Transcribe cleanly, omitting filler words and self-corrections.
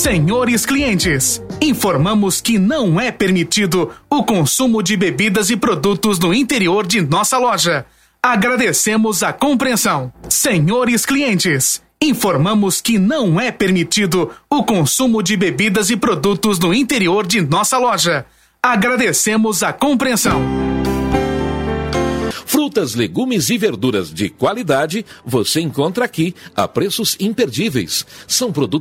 Senhores clientes, informamos que não é permitido o consumo de bebidas e produtos no interior de nossa loja. Agradecemos a compreensão. Senhores clientes, informamos que não é permitido o consumo de bebidas e produtos no interior de nossa loja. Agradecemos a compreensão. Frutas, legumes e verduras de qualidade você encontra aqui a preços imperdíveis. São produtos